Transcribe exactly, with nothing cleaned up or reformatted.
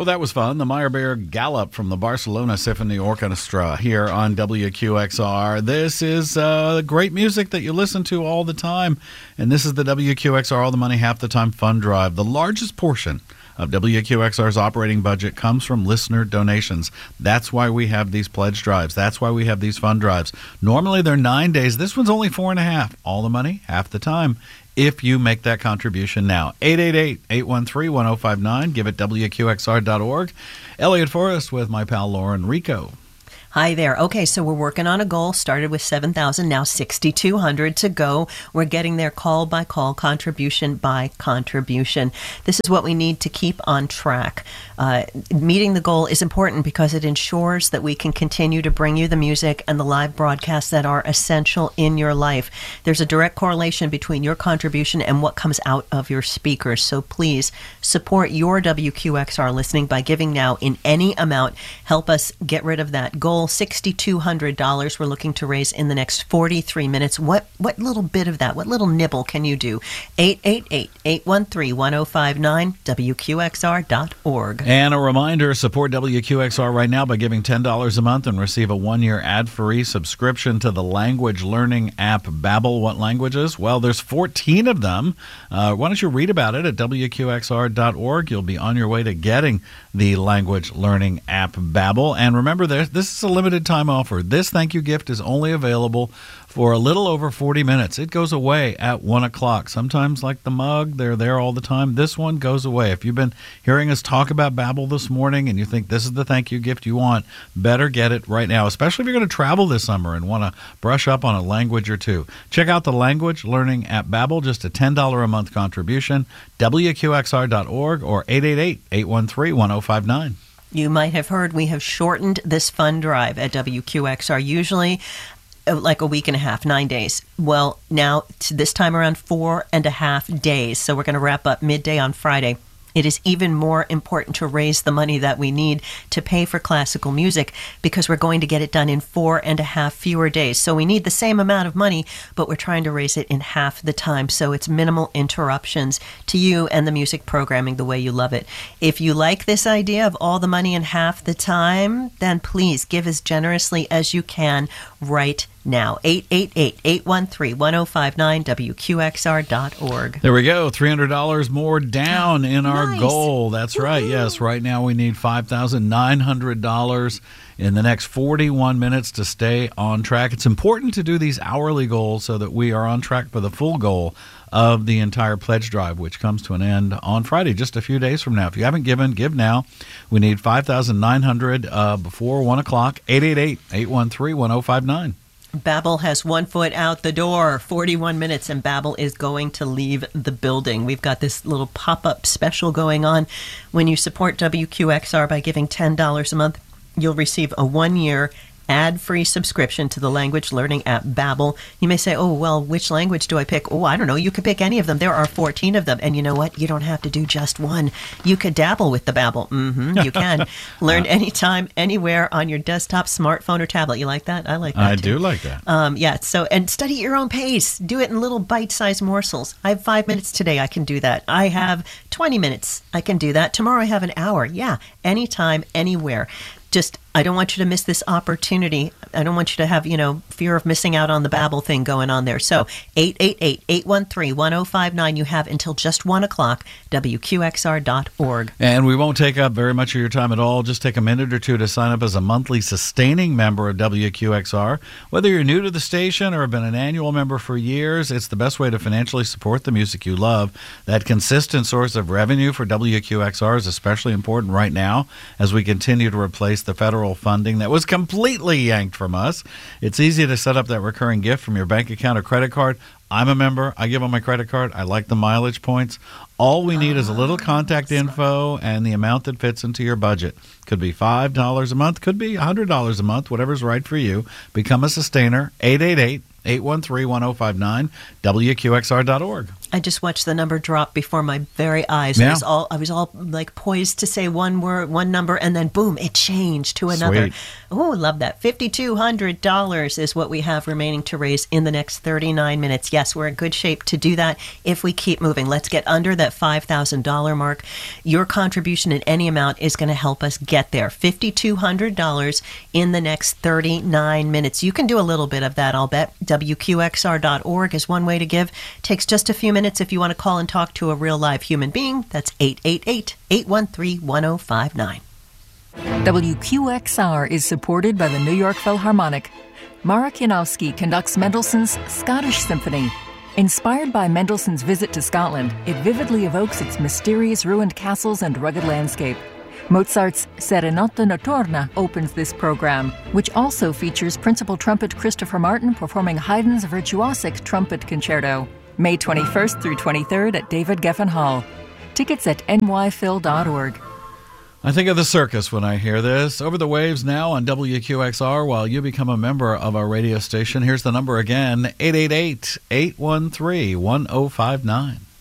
Well, that was fun. The Meyerbeer Gallup from the Barcelona Symphony Orchestra here on W Q X R. This is uh, great music that you listen to all the time. And this is the W Q X R All the Money Half the Time Fund Drive. The largest portion of W Q X R's operating budget comes from listener donations. That's why we have these pledge drives. That's why we have these fund drives. Normally they're nine days. This one's only four and a half. All the money, half the time, if you make that contribution now. eight eight eight, eight one three, one oh five nine. Give it W Q X R dot org. Elliot Forrest with my pal Lauren Rico. Hi there. Okay, so we're working on a goal. Started with seven thousand, now six thousand two hundred to go. We're getting there call by call, contribution by contribution. This is what we need to keep on track. Uh, meeting the goal is important because it ensures that we can continue to bring you the music and the live broadcasts that are essential in your life. There's a direct correlation between your contribution and what comes out of your speakers. So please support your W Q X R listening by giving now in any amount. Help us get rid of that goal. six thousand two hundred dollars we're looking to raise in the next forty-three minutes. What what little bit of that, what little nibble can you do? eight eight eight, eight one three, one oh five nine, W Q X R dot org. And a reminder, support W Q X R right now by giving ten dollars a month and receive a one-year ad-free subscription to the language learning app Babbel. What languages? Well, there's fourteen of them. Uh, why don't you read about it at W Q X R dot org? You'll be on your way to getting the language learning app Babbel. And remember, there, this is a limited time offer. This thank you gift is only available for a little over forty minutes. It goes away at one o'clock. Sometimes, like the mug, they're there all the time. This one goes away. If you've been hearing us talk about Babbel this morning and you think this is the thank you gift you want, better get it right now, especially if you're going to travel this summer and want to brush up on a language or two. Check out the language learning app Babbel, just a ten dollars a month contribution, W Q X R dot org or eight eight eight, eight one three, one oh five nine. You might have heard we have shortened this fund drive at W Q X R, usually like a week and a half, nine days. Well, now this time around four and a half days. So we're going to wrap up midday on Friday. It is even more important to raise the money that we need to pay for classical music because we're going to get it done in four and a half fewer days. So we need the same amount of money, but we're trying to raise it in half the time. So it's minimal interruptions to you and the music programming the way you love it. If you like this idea of all the money in half the time, then please give as generously as you can right now. eight eight eight, eight one three, one oh five nine, W Q X R dot org. There we go. three hundred dollars more down in our Nice. goal. That's right. Woo-hoo. Yes, right now we need five thousand nine hundred dollars in the next forty-one minutes to stay on track. It's important to do these hourly goals so that we are on track for the full goal of the entire pledge drive, which comes to an end on Friday, just a few days from now. If you haven't given, give now. We need five thousand nine hundred dollars uh, before one o'clock. eight eight eight, eight one three, one oh five nine. Babbel has one foot out the door, forty-one minutes, and Babbel is going to leave the building. We've got this little pop-up special going on. When you support W Q X R by giving ten dollars a month, you'll receive a one-year ad-free subscription to the language learning app Babbel. You may say, oh, well, which language do I pick? Oh, I don't know. You could pick any of them. There are fourteen of them. And you know what? You don't have to do just one. You could dabble with the Babbel. Mm-hmm, you can. Learn anytime, anywhere on your desktop, smartphone, or tablet. You like that? I like that, I too. do like that. Um, yeah, so, and study at your own pace. Do it in little bite-sized morsels. I have five minutes today. I can do that. I have twenty minutes. I can do that. Tomorrow I have an hour. Yeah, anytime, anywhere. Just, I don't want you to miss this opportunity. I don't want you to have, you know, fear of missing out on the Babbel thing going on there. So eight eight eight, eight one three, one oh five nine. You have until just one o'clock, W Q X R dot org. And we won't take up very much of your time at all. Just take a minute or two to sign up as a monthly sustaining member of W Q X R. Whether you're new to the station or have been an annual member for years, it's the best way to financially support the music you love. That consistent source of revenue for W Q X R is especially important right now as we continue to replace the federal funding that was completely yanked from us. It's easy to set up that recurring gift from your bank account or credit card. I'm a member. I give on my credit card. I like the mileage points. All we need is a little contact info and the amount that fits into your budget. Could be five dollars a month. Could be one hundred dollars a month. Whatever's right for you. Become a sustainer. eight eight eight, eight one three, one oh five nine. W Q X R dot org. I just watched the number drop before my very eyes. Yeah. I was all I was all like poised to say one word, one number, and then boom, it changed to another. Sweet. Oh, love that. fifty-two hundred dollars is what we have remaining to raise in the next thirty-nine minutes. Yes, we're in good shape to do that if we keep moving. Let's get under that five thousand dollars mark. Your contribution in any amount is going to help us get there. fifty-two hundred dollars in the next thirty-nine minutes. You can do a little bit of that, I'll bet. W Q X R dot org is one way to give. Takes just a few minutes if you want to call and talk to a real live human being. That's eight eight eight, eight one three, one zero five nine. W Q X R is supported by the New York Philharmonic. Marek Janowski conducts Mendelssohn's Scottish Symphony. Inspired by Mendelssohn's visit to Scotland, it vividly evokes its mysterious ruined castles and rugged landscape. Mozart's Serenata Notturna opens this program, which also features principal trumpet Christopher Martin performing Haydn's virtuosic trumpet concerto. May twenty-first through twenty-third at David Geffen Hall. Tickets at N Y phil dot org. I think of the circus when I hear this. Over the waves now on W Q X R while you become a member of our radio station. Here's the number again, eight eight eight, eight one three, one zero five nine.